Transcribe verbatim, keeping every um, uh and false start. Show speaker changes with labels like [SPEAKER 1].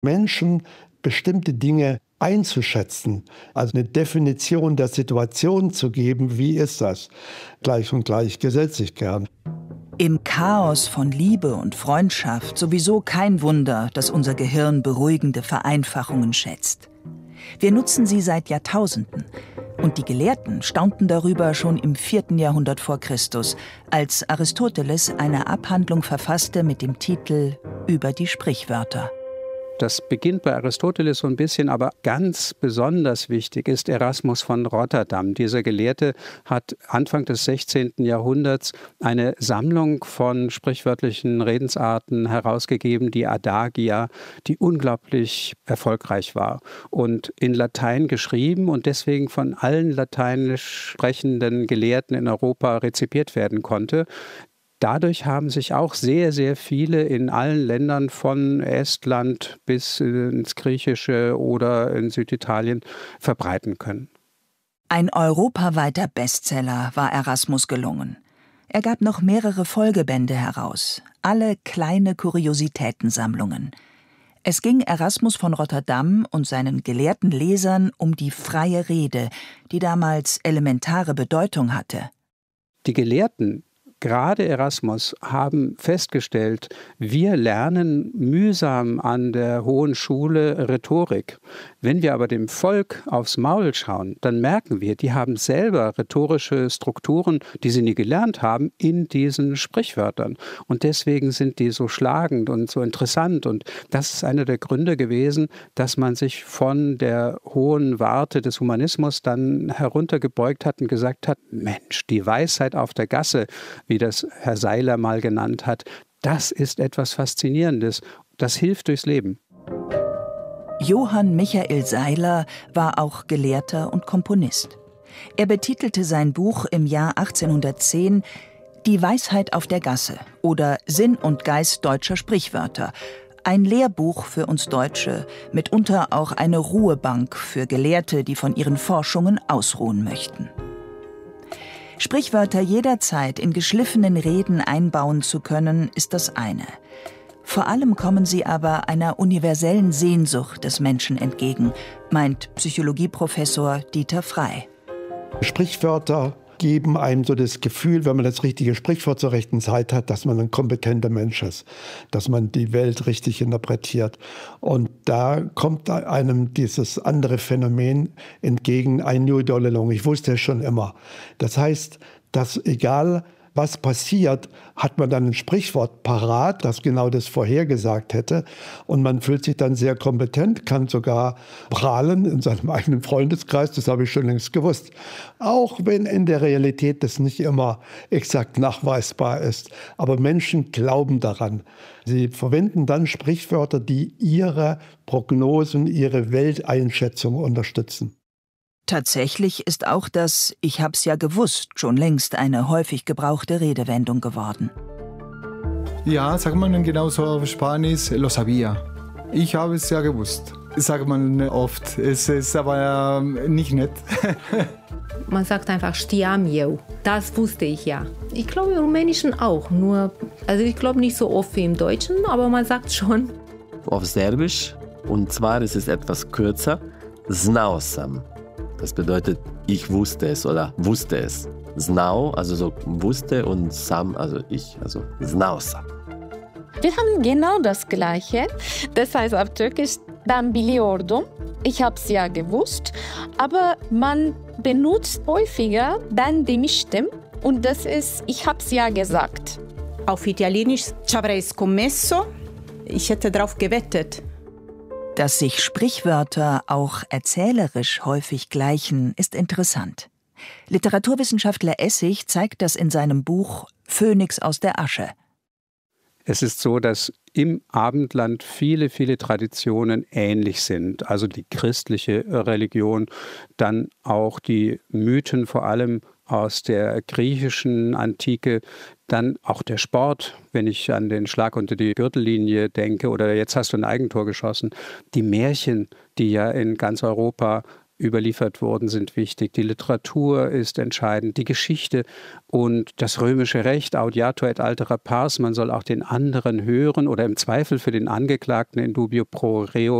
[SPEAKER 1] Menschen bestimmte Dinge einzuschätzen, also eine Definition der Situation zu geben, wie ist das? Gleich und gleich gesellt sich gern.
[SPEAKER 2] Im Chaos von Liebe und Freundschaft sowieso kein Wunder, dass unser Gehirn beruhigende Vereinfachungen schätzt. Wir nutzen sie seit Jahrtausenden. Und die Gelehrten staunten darüber schon im vierten Jahrhundert vor Christus, als Aristoteles eine Abhandlung verfasste mit dem Titel »Über die Sprichwörter«.
[SPEAKER 3] Das beginnt bei Aristoteles so ein bisschen, aber ganz besonders wichtig ist Erasmus von Rotterdam. Dieser Gelehrte hat Anfang des sechzehnten Jahrhunderts eine Sammlung von sprichwörtlichen Redensarten herausgegeben, die Adagia, die unglaublich erfolgreich war und in Latein geschrieben und deswegen von allen lateinisch sprechenden Gelehrten in Europa rezipiert werden konnte. Dadurch haben sich auch sehr, sehr viele in allen Ländern von Estland bis ins Griechische oder in Süditalien verbreiten können.
[SPEAKER 2] Ein europaweiter Bestseller war Erasmus gelungen. Er gab noch mehrere Folgebände heraus, alle kleine Kuriositätensammlungen. Es ging Erasmus von Rotterdam und seinen gelehrten Lesern um die freie Rede, die damals elementare Bedeutung hatte.
[SPEAKER 3] Die Gelehrten, gerade Erasmus, haben festgestellt, wir lernen mühsam an der Hohen Schule Rhetorik. Wenn wir aber dem Volk aufs Maul schauen, dann merken wir, die haben selber rhetorische Strukturen, die sie nie gelernt haben, in diesen Sprichwörtern. Und deswegen sind die so schlagend und so interessant. Und das ist einer der Gründe gewesen, dass man sich von der hohen Warte des Humanismus dann heruntergebeugt hat und gesagt hat, Mensch, die Weisheit auf der Gasse, wie das Herr Seiler mal genannt hat, das ist etwas Faszinierendes. Das hilft durchs Leben.
[SPEAKER 2] Johann Michael Seiler war auch Gelehrter und Komponist. Er betitelte sein Buch im Jahr achtzehnhundertzehn »Die Weisheit auf der Gasse« oder »Sinn und Geist deutscher Sprichwörter«, ein Lehrbuch für uns Deutsche, mitunter auch eine Ruhebank für Gelehrte, die von ihren Forschungen ausruhen möchten. Sprichwörter jederzeit in geschliffenen Reden einbauen zu können, ist das eine. Vor allem kommen sie aber einer universellen Sehnsucht des Menschen entgegen, meint Psychologieprofessor Dieter Frey.
[SPEAKER 1] Sprichwörter geben einem so das Gefühl, wenn man das richtige Sprichwort zur rechten Zeit hat, dass man ein kompetenter Mensch ist, dass man die Welt richtig interpretiert. Und da kommt einem dieses andere Phänomen entgegen, ein New Dolelong. Ich wusste es schon immer. Das heißt, dass egal was passiert, hat man dann ein Sprichwort parat, das genau das vorhergesagt hätte. Und man fühlt sich dann sehr kompetent, kann sogar prahlen in seinem eigenen Freundeskreis. Das habe ich schon längst gewusst. Auch wenn in der Realität das nicht immer exakt nachweisbar ist. Aber Menschen glauben daran. Sie verwenden dann Sprichwörter, die ihre Prognosen, ihre Welteinschätzung unterstützen.
[SPEAKER 2] Tatsächlich ist auch das »Ich hab's ja gewusst« schon längst eine häufig gebrauchte Redewendung geworden.
[SPEAKER 4] Ja, sagt man genauso auf Spanisch, lo sabía. Ich habe es ja gewusst. Sagt man oft. Es ist aber äh, nicht nett.
[SPEAKER 5] Man sagt einfach știam eu. Das wusste ich ja. Ich glaube im Rumänischen auch. Nur, also ich glaube nicht so oft wie im Deutschen, aber man sagt schon.
[SPEAKER 6] Auf Serbisch, und zwar ist es etwas kürzer, znao sam. Das bedeutet, ich wusste es oder wusste es. Znao, also so wusste, und sam, also ich, also znao sam.
[SPEAKER 7] Wir haben genau das Gleiche. Das heißt auf Türkisch, ben biliyordum. Ich hab's ja gewusst. Aber man benutzt häufiger ben demiştim. Und das ist, ich hab's ja gesagt.
[SPEAKER 8] Auf Italienisch, ci avrei scommesso. Ich hätte drauf gewettet.
[SPEAKER 2] Dass sich Sprichwörter auch erzählerisch häufig gleichen, ist interessant. Literaturwissenschaftler Essig zeigt das in seinem Buch »Phönix aus der Asche«.
[SPEAKER 3] Es ist so, dass im Abendland viele, viele Traditionen ähnlich sind. Also die christliche Religion, dann auch die Mythen, vor allem aus der griechischen Antike, dann auch der Sport, wenn ich an den Schlag unter die Gürtellinie denke oder jetzt hast du ein Eigentor geschossen. Die Märchen, die ja in ganz Europa überliefert wurden, sind wichtig. Die Literatur ist entscheidend, die Geschichte und das römische Recht, audiatur et altera pars, man soll auch den anderen hören oder im Zweifel für den Angeklagten in dubio pro reo